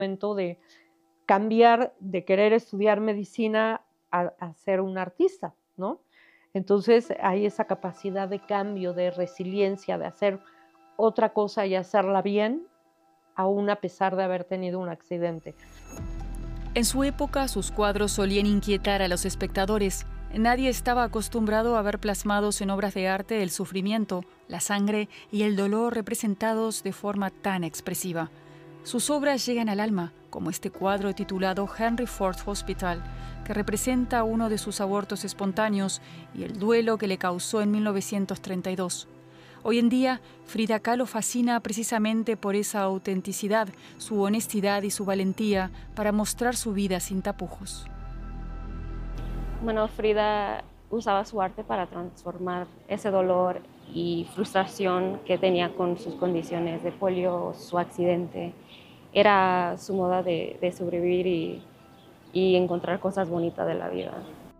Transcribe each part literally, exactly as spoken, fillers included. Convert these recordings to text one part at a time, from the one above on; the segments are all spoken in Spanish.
momento de cambiar de querer estudiar medicina a, a ser un artista, ¿no? Entonces hay esa capacidad de cambio, de resiliencia, de hacer otra cosa y hacerla bien, aún a pesar de haber tenido un accidente. En su época, sus cuadros solían inquietar a los espectadores. Nadie estaba acostumbrado a ver plasmados en obras de arte el sufrimiento, la sangre y el dolor representados de forma tan expresiva. Sus obras llegan al alma, como este cuadro titulado Henry Ford Hospital, que representa uno de sus abortos espontáneos y el duelo que le causó en mil novecientos treinta y dos. Hoy en día, Frida Kahlo fascina precisamente por esa autenticidad, su honestidad y su valentía para mostrar su vida sin tapujos. Bueno, Frida usaba su arte para transformar ese dolor y frustración que tenía con sus condiciones de polio, su accidente. Era su modo de, de sobrevivir y, y encontrar cosas bonitas de la vida.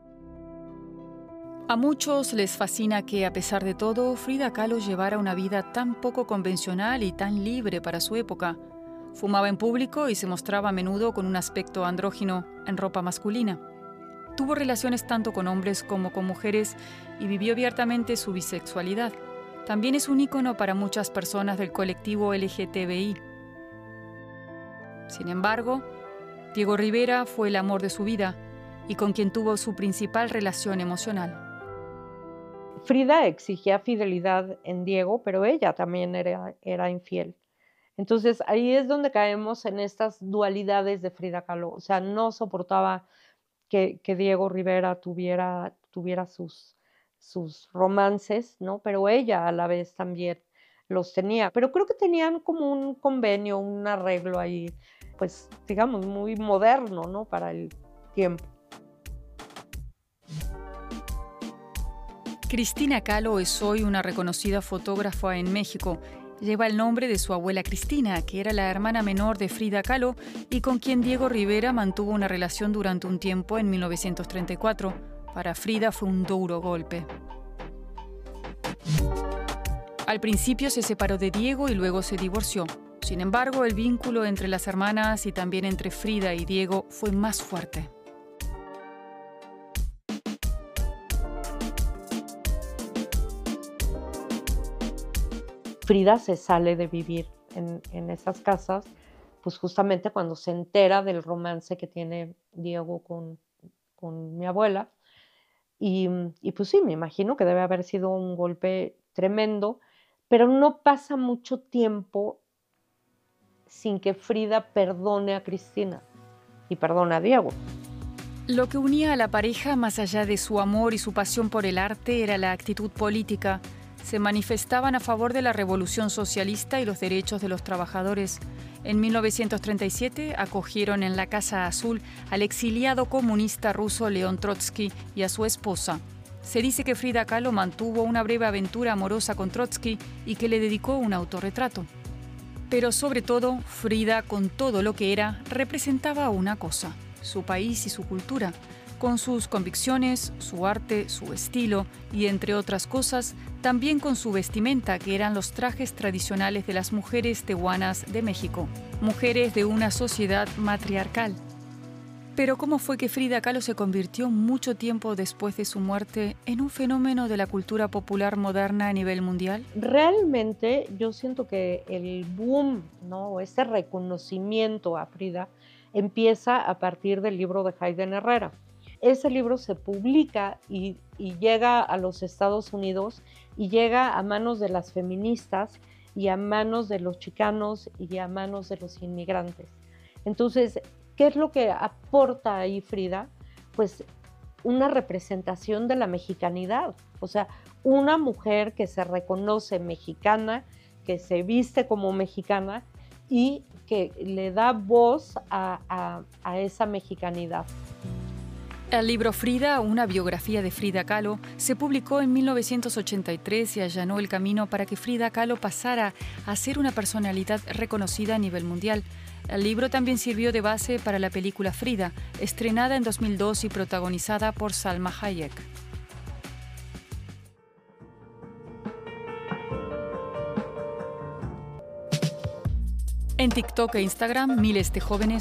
A muchos les fascina que, a pesar de todo, Frida Kahlo llevara una vida tan poco convencional y tan libre para su época. Fumaba en público y se mostraba a menudo con un aspecto andrógino en ropa masculina. Tuvo relaciones tanto con hombres como con mujeres y vivió abiertamente su bisexualidad. También es un ícono para muchas personas del colectivo L G T B I. Sin embargo, Diego Rivera fue el amor de su vida y con quien tuvo su principal relación emocional. Frida exigía fidelidad en Diego, pero ella también era, era infiel. Entonces ahí es donde caemos en estas dualidades de Frida Kahlo. O sea, no soportaba que, que Diego Rivera tuviera, tuviera sus, sus romances, ¿no? Pero ella a la vez también los tenía. Pero creo que tenían como un convenio, un arreglo ahí, pues digamos, muy moderno, ¿no? Para el tiempo. Cristina Kahlo es hoy una reconocida fotógrafa en México. Lleva el nombre de su abuela Cristina, que era la hermana menor de Frida Kahlo y con quien Diego Rivera mantuvo una relación durante un tiempo en mil novecientos treinta y cuatro. Para Frida fue un duro golpe. Al principio se separó de Diego y luego se divorció. Sin embargo, el vínculo entre las hermanas y también entre Frida y Diego fue más fuerte. Frida se sale de vivir en, en esas casas, pues justamente cuando se entera del romance que tiene Diego con, con mi abuela. Y, y pues sí, me imagino que debe haber sido un golpe tremendo, pero no pasa mucho tiempo sin que Frida perdone a Cristina y perdone a Diego. Lo que unía a la pareja, más allá de su amor y su pasión por el arte, era la actitud política. Se manifestaban a favor de la revolución socialista y los derechos de los trabajadores. En mil novecientos treinta y siete acogieron en la Casa Azul al exiliado comunista ruso León Trotsky y a su esposa. Se dice que Frida Kahlo mantuvo una breve aventura amorosa con Trotsky y que le dedicó un autorretrato. Pero sobre todo, Frida, con todo lo que era, representaba una cosa: su país y su cultura. Con sus convicciones, su arte, su estilo y, entre otras cosas, también con su vestimenta, que eran los trajes tradicionales de las mujeres tehuanas de México, mujeres de una sociedad matriarcal. Pero ¿cómo fue que Frida Kahlo se convirtió mucho tiempo después de su muerte en un fenómeno de la cultura popular moderna a nivel mundial? Realmente yo siento que el boom, ¿no? Este reconocimiento a Frida empieza a partir del libro de Hayden Herrera. Ese libro se publica y, y llega a los Estados Unidos y llega a manos de las feministas y a manos de los chicanos y a manos de los inmigrantes. Entonces, ¿qué es lo que aporta ahí Frida? Pues una representación de la mexicanidad, o sea, una mujer que se reconoce mexicana, que se viste como mexicana y que le da voz a, a, a esa mexicanidad. El libro Frida, una biografía de Frida Kahlo, se publicó en mil novecientos ochenta y tres y allanó el camino para que Frida Kahlo pasara a ser una personalidad reconocida a nivel mundial. El libro también sirvió de base para la película Frida, estrenada en dos mil dos y protagonizada por Salma Hayek. En TikTok e Instagram, miles de jóvenes